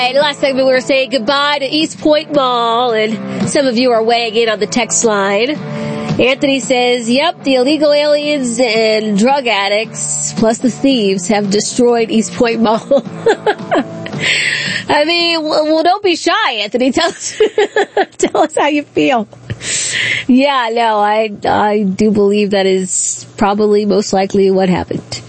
Last segment we were saying goodbye to East Point Mall, and some of you are weighing in on the text line. Anthony says, yep, the illegal aliens and drug addicts, plus the thieves, have destroyed East Point Mall. I mean, well, don't be shy, Anthony. Tell us how you feel. Yeah, no, I do believe that is probably most likely what happened.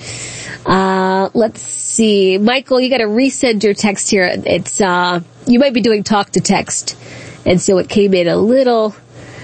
Let's see. Michael, you gotta resend your text here. It's, you might be doing talk to text. And so it came in a little,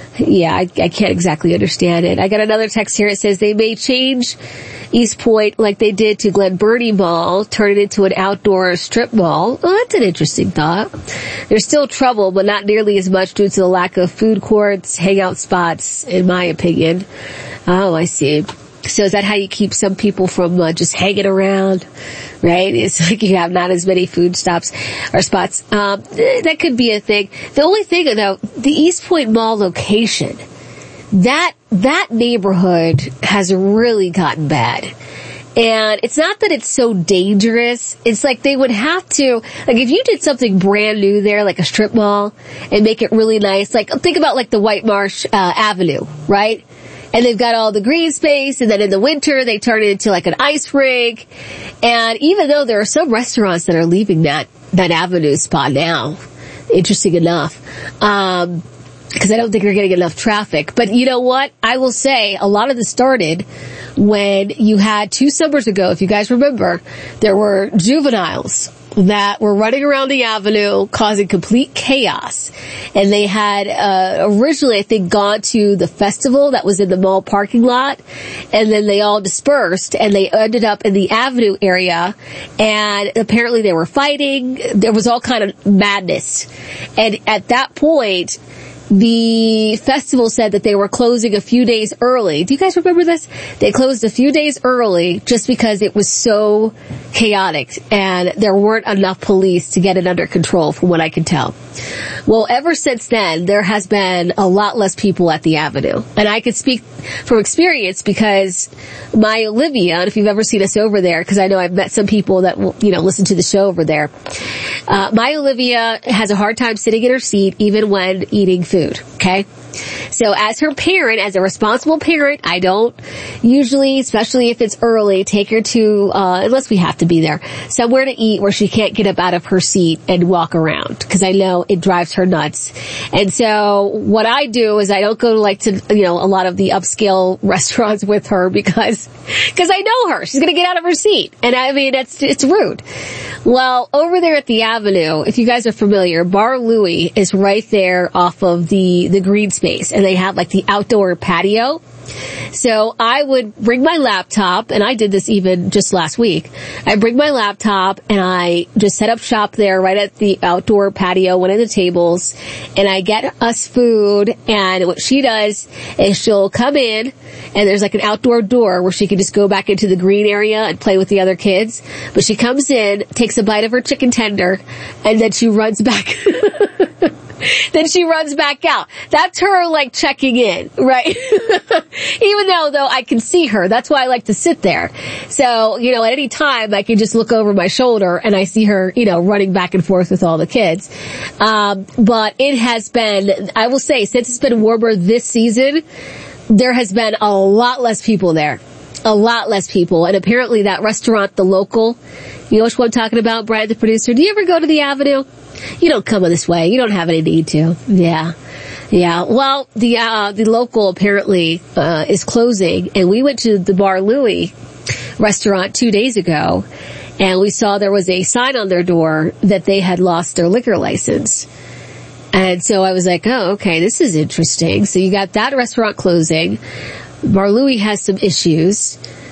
I can't exactly understand it. I got another text here. It says they may change East Point like they did to Glen Burnie Mall, turn it into an outdoor strip mall. Oh, that's an interesting thought. There's still trouble, but not nearly as much due to the lack of food courts, hangout spots, in my opinion. Oh, I see. So is that how you keep some people from just hanging around, right? It's like you have not as many food stops or spots. That could be a thing. The only thing, though, the East Point Mall location, that neighborhood has really gotten bad. And it's not that it's so dangerous. It's like they would have to, like if you did something brand new there, like a strip mall, and make it really nice, like think about like the White Marsh Avenue, right? And they've got all the green space, and then in the winter they turn it into like an ice rink. And even though there are some restaurants that are leaving that avenue spot now, interesting enough, because I don't think you're getting enough traffic. But you know what? I will say a lot of this started when you had 2 summers ago, if you guys remember, there were juveniles that were running around the avenue causing complete chaos. And they had originally, I think, gone to the festival that was in the mall parking lot, and then they all dispersed and they ended up in the avenue area, and apparently they were fighting. There was all kind of madness. And at that point, the festival said that they were closing a few days early. Do you guys remember this? They closed a few days early just because it was so chaotic and there weren't enough police to get it under control, from what I can tell. Well, ever since then, there has been a lot less people at the Avenue. And I could speak from experience because my Olivia, and if you've ever seen us over there, because I know I've met some people that will, listen to the show over there. My Olivia has a hard time sitting in her seat even when eating food, okay? So as her parent, as a responsible parent, I don't usually, especially if it's early, take her to, unless we have to be there, somewhere to eat where she can't get up out of her seat and walk around, because I know it drives her nuts. And so what I do is I don't go to a lot of the upscale restaurants with her because I know her. She's going to get out of her seat. And I mean, it's rude. Well, over there at the Avenue, if you guys are familiar, Bar Louie is right there off of the green space, and they have like the outdoor patio. So I would bring my laptop, and I did this even just last week. I bring my laptop and I just set up shop there right at the outdoor patio, one of the tables, and I get us food. And what she does is she'll come in, and there's like an outdoor door where she can just go back into the green area and play with the other kids. But she comes in, takes a bite of her chicken tender, and then she runs back. Then she runs back out. That's her, like, checking in, right? Even though I can see her. That's why I like to sit there. So, at any time, I can just look over my shoulder and I see her, running back and forth with all the kids. But it has been, I will say, since it's been warmer this season, there has been a lot less people there. A lot less people. And apparently that restaurant, The Local, you know which one I'm talking about, Brad, the producer? Do you ever go to the Avenue? You don't come this way. You don't have any need to. Yeah. Well, the Local apparently, is closing, and we went to the Bar Louie restaurant 2 days ago, and we saw there was a sign on their door that they had lost their liquor license. And so I was like, oh, okay, this is interesting. So you got that restaurant closing. Bar Louie has some issues.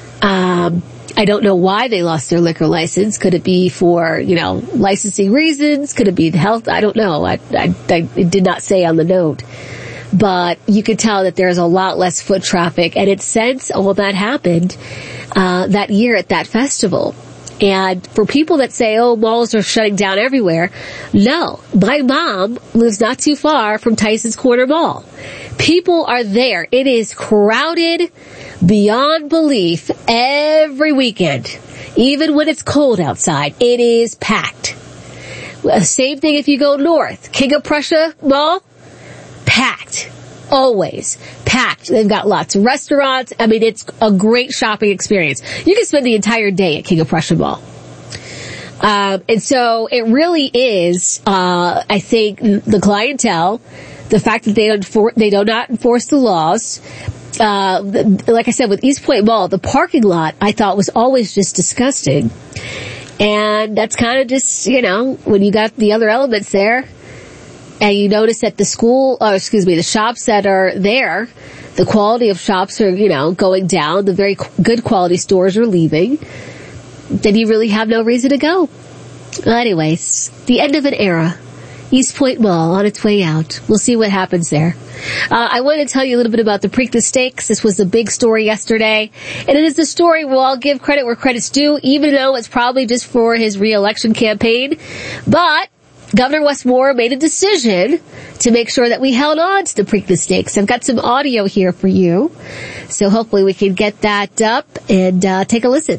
I don't know why they lost their liquor license. Could it be for, licensing reasons? Could it be the health? I don't know. It did not say on the note. But you could tell that there's a lot less foot traffic. And it's since all that happened, that year at that festival. And for people that say, oh, malls are shutting down everywhere, no. My mom lives not too far from Tyson's Corner Mall. People are there. It is crowded beyond belief every weekend. Even when it's cold outside, it is packed. Same thing if you go north. King of Prussia Mall, packed. Always packed. They've got lots of restaurants. I mean, it's a great shopping experience. You can spend the entire day at King of Prussia Mall. And so it really is, I think, the clientele, the fact that they do not enforce the laws. Like I said, with East Point Mall, the parking lot I thought was always just disgusting. And that's kind of just, when you got the other elements there, and you notice that the shops that are there, the quality of shops are, going down, the very good quality stores are leaving, then you really have no reason to go. Anyways, the end of an era. East Point Mall on its way out. We'll see what happens there. I want to tell you a little bit about the Preakness Stakes. This was the big story yesterday. And it is the story where I'll give credit where credit's due, even though it's probably just for his re-election campaign. But Governor Wes Moore made a decision to make sure that we held on to the Preakness Stakes. I've got some audio here for you. So hopefully we can get that up and take a listen.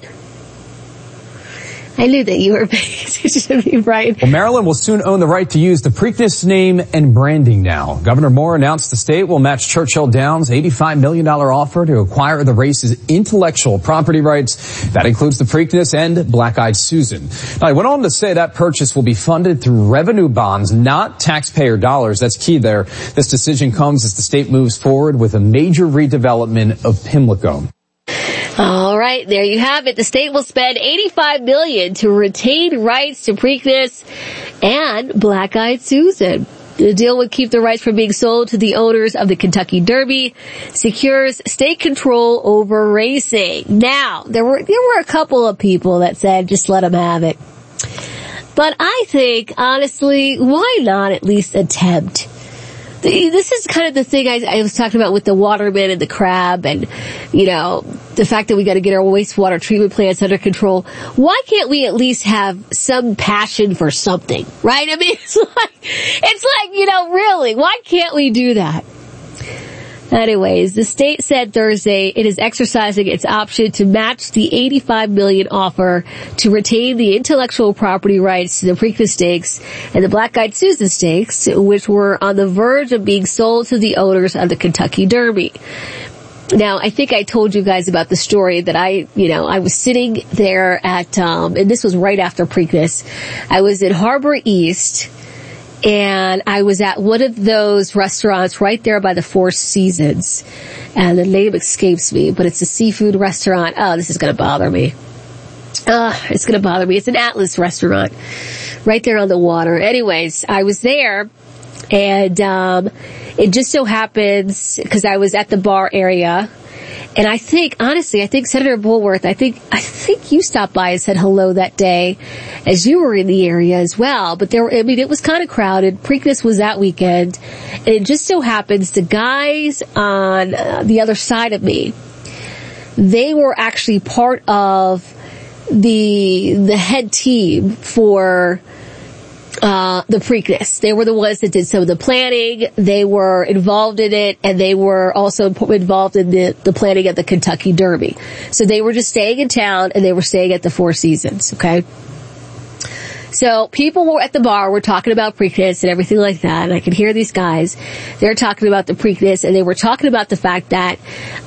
I knew that you were paying attention to me, Brian. Well, Maryland will soon own the right to use the Preakness name and branding now. Governor Moore announced the state will match Churchill Downs' $85 million offer to acquire the race's intellectual property rights. That includes the Preakness and Black-Eyed Susan. Now, he went on to say that purchase will be funded through revenue bonds, not taxpayer dollars. That's key there. This decision comes as the state moves forward with a major redevelopment of Pimlico. All right, there you have it. The state will spend $85 million to retain rights to Preakness and Black-Eyed Susan. The deal would keep the rights from being sold to the owners of the Kentucky Derby, secures state control over racing. Now, there were a couple of people that said just let them have it. But I think, honestly, why not at least attempt? This is kind of the thing I was talking about with the waterman and the crab and, the fact that we got to get our wastewater treatment plants under control. Why can't we at least have some passion for something, right? I mean, it's like, really, why can't we do that? Anyways, the state said Thursday it is exercising its option to match the $85 million offer to retain the intellectual property rights to the Preakness Stakes and the Black-Eyed Susan Stakes, which were on the verge of being sold to the owners of the Kentucky Derby. Now, I think I told you guys about the story that I was sitting there at, and this was right after Preakness. I was in Harbor East, and I was at one of those restaurants right there by the Four Seasons. And the name escapes me, but it's a seafood restaurant. Oh, this is going to bother me. It's going to bother me. It's an Atlas restaurant right there on the water. Anyways, I was there, and it just so happens, because I was at the bar area, and I think Senator Bulworth, I think you stopped by and said hello that day as you were in the area as well. But it was kind of crowded. Preakness was that weekend. And it just so happens the guys on the other side of me, they were actually part of the head team for the Preakness. They were the ones that did some of the planning. They were involved in it, and they were also involved in the planning of the Kentucky Derby. So they were just staying in town, and they were staying at the Four Seasons, okay? So people were at the bar, were talking about Preakness and everything like that, and I could hear these guys. They're talking about the Preakness, and they were talking about the fact that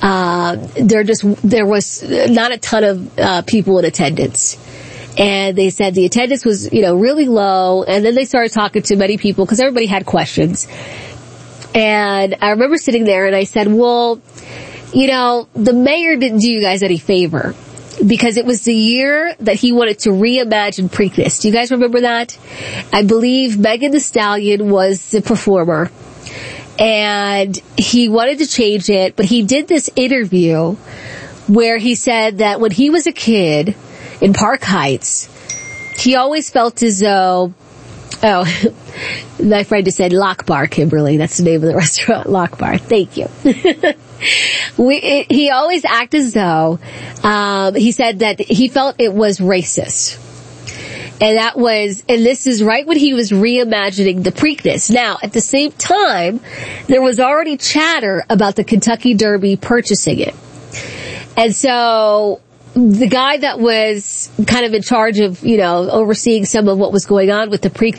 there was not a ton of people in attendance. And they said the attendance was, really low. And then they started talking to many people because everybody had questions. And I remember sitting there and I said, well, the mayor didn't do you guys any favor because it was the year that he wanted to reimagine Preakness. Do you guys remember that? I believe Megan Thee Stallion was the performer and he wanted to change it, but he did this interview where he said that when he was a kid in Park Heights, he always felt as though, my friend just said Lock Bar, Kimberly. That's the name of the restaurant, Lock Bar. Thank you. He always acted as though, he said that he felt it was racist. And this is right when he was reimagining the Preakness. Now, at the same time, there was already chatter about the Kentucky Derby purchasing it. And so, the guy that was kind of in charge of, overseeing some of what was going on with the Preakness